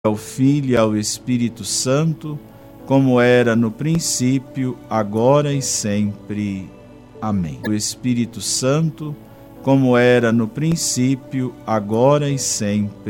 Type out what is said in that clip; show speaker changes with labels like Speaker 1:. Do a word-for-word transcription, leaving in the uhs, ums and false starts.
Speaker 1: ao Filho e ao Espírito Santo, como era no princípio, agora e sempre. Amém. O Espírito Santo, como era no princípio, agora e sempre.